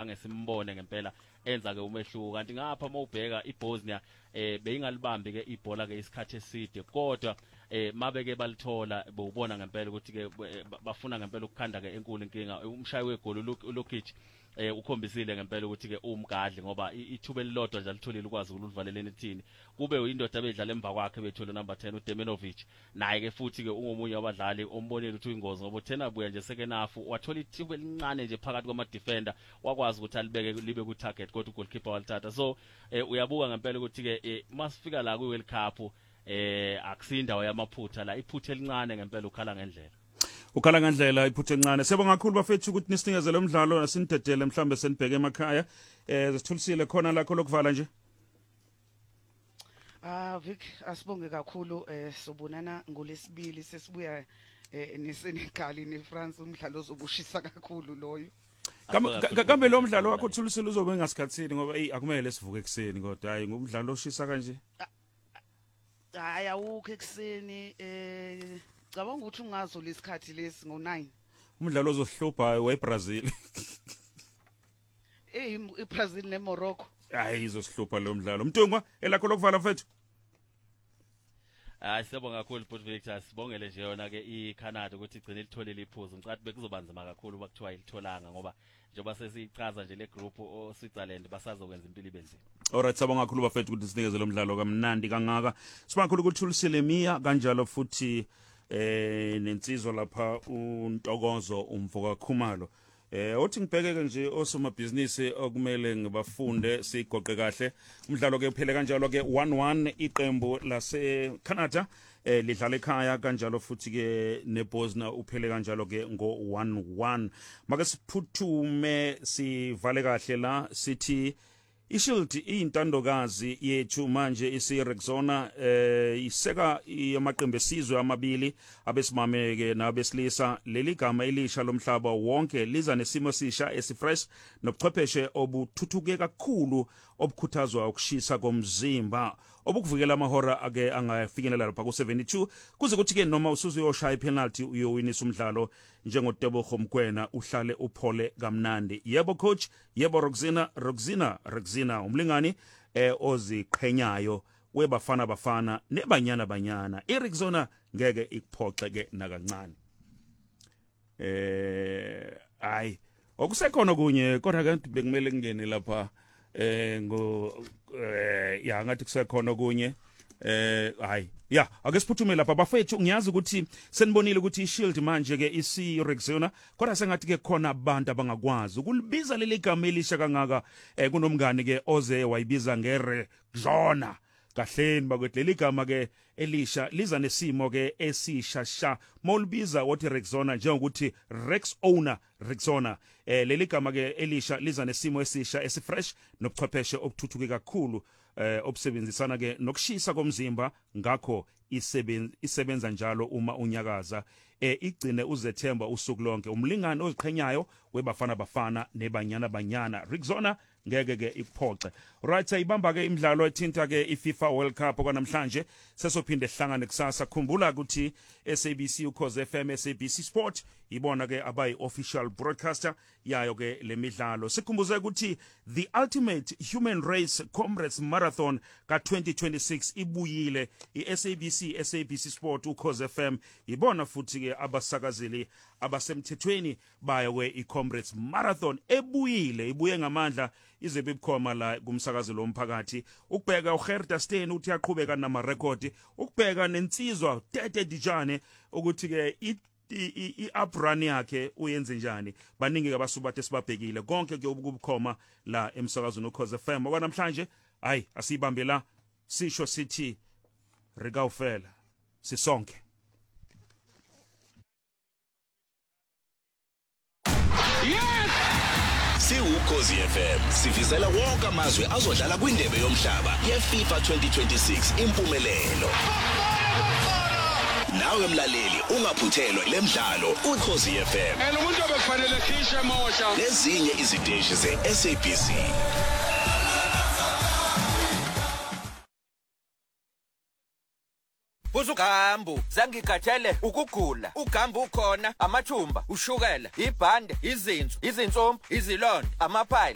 khange simbone ngempela enza ke umehluko kanti ngapha mawubheka iBosnia beyingalibambi ke ibhola ke isikhathi eside kodwa mabeke balithola bowubona ngempela ukuthi ke bafuna ngempela ukukhanda ke enkulu inkinga umshayi wegoli uLukic ukhombisile ngempela ukuthi ke umgadli ngoba ithuba elilodwa nje alitholile ukwazi ukulivaleleni ithini kube uyindoda bedlala emva kwakhe bethola number 10 uDeminovic naye ke futhi ke ungomunye wabadlali ombonile ukuthi uyingozi ngoba uthena buya nje second half wathola ithuba elincane nje phakathi kwama defender wakwazi ukuthi alibeke libe ku target kodwa ugoalkeeper walithatha so uyabuka ngempela ukuthi ke masifika la ku World Cup akusindawo yamaphutha la iphutha elincane ngempela ukhala ngendlela ukhala ngandlela iphuthe encane siyabonga kakhulu bafethu ukuthi nisinikeze lo mdlalo nasinidedele mhlambe senibheke emakhaya sithulisile khona lakho lokuvala nje Vic asibonge kakhulu sobonana ngolesibili sesibuya neSenegal neFrance umdlalo ozobushisa kakhulu loyo kambe lo mdlalo wakho uthulisile uzobe ngasikhatsini ngoba akumele sivuke ekseni kodwa hayi ngumdlalo oshisa kanje hayi awukho ekseni cabanga ukuthi ungazo lesikhathi lesi ngo9 umdlalo ozohlupha weBrazil iBrazil neMorocco hayi izosihlupha lo mdlalo Mtungwa elakho lokuvala mfethu siyabonga kakhulu Port Victor sibongele nje yona ke iCanada ukuthi igcine litholile iphuzu ngicade bekuzobanzima kakhulu bakuthiwa ilitholanga ngoba njengoba sesichaza nje le group oSwitzerland basazokwenza impilo ibenzima alright sabonga kakhulu bafethu ukuthi sinikeze lo mdlalo kamnandi kangaka sibonga kakhulu ukuthi ulisile Mia kanjalo futhi nensizwa lapha uNtokozo umvuka Khumalo uthi ngibhekeke nje osomabhizinisi okumele ngibafunde sigoqe kahle umdlalo ke uphele kanjalo ke 1-1 iqembu lase Canada lidlala ekhaya kanjalo futhi ke neBosnia uphele kanjalo ke ngo 1-1 make siphuthume sivale kahle la sithi iShield iyintandokazi yethu manje isiRexona iseka yamaqembu esizwe amabili abesimameke nabesilisa leli gama elisha lomhlaba wonke liza nesimo sisha esifresh nobuchwepheshe obuthuthuke kakhulu obukhuthazwa ukushisa komzimba obukuvikela amahora ake angafikelela lapha ku72 kuze kuthi ke noma usuze uyoshaya ipenalty uyowinisa umdlalo njengoTebogo Mkwena uhlale uphole kamnandi yebo coach yebo Roxina umlingani oziqhenyayo webafana nebanyana iRexona ngeke ikuphoxe ke nakancane hayi okusekhona kunye kodwa kanti bekumele kungene lapha ya ngathi kusekhona kunye hayi ya ake siphuthume lapha bafethu ngiyazi ukuthi senibonile ukuthi iShield manje ke isiRexona kodwa sengathi ke khona abantu abangakwazi ukulibiza leli gama elisha kangaka kunomngane ke oze wayibiza ngeRexona kahleni bakwethu leli gama ke elisha liza nesimo ke esishasha mawulibiza wathi Rexona njengokuthi Rexona leli gama ke elisha liza nesimo esisha esifresh nobuchwepheshe obuthuthuke kakhulu obusebenzisana ke nokushisa komzimba ngakho isebenza njalo uma unyakaza igcine uzethemba usuku lonke umlingani oziqhenyayo webafana nebanyana Rexona ngeke ke iphoxe right ayibamba ke imidlalo ethinta ke iFIFA World Cup kwanamhlanje sesophinde hlangane kusasa khumbula ukuthi SABC Ukhozi FM SABC Sport ibona ke abayi official broadcaster yayo ke lemidlalo sikhumbuze ukuthi the ultimate human race comrades marathon ka2026 ibuyile iSABC Sport Ukhozi FM ibona futhi ke abasakazeli abasemthethweni bayo ke iComrades Marathon ibuye ngamandla ize bebukhoma la kumsakazi lo mphakathi ukubheka uGerda Steyn uthi yaqhubeka nama record ukubheka nensizwa Tete Dijane ukuthi ke i-uprun yakhe uyenze njani baningi ke basubathe sibabhekile konke ke ukubukhoma la emsakazweni Ukhozi FM okwanamhlanje hayi asibambe la sisho sithi rekawufela sisonke Ukhozi FM sifisela wonke amazwe azodlala kwindebe yomhlaba yeFIFA 2026 impumelelo nawe mlaleli ungaphuthelwa lemidlalo Ukhozi FM umuntu obekufanele khishe mosha nezinye iziteshi zeSABC Uzugambu zangigathele ukugula ugambu ukhona amathumba ushukela ibhande izinso izinsombi izilonda amaphayili